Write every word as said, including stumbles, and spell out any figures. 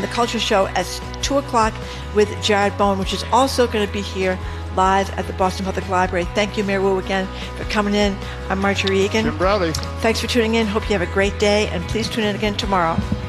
the Culture Show at two o'clock with Jared Bowen, which is also going to be here live at the Boston Public Library. Thank you, Mayor Wu, again for coming in. I'm Marjorie Egan. Jim Browley. Thanks for tuning in. Hope you have a great day, and please tune in again tomorrow.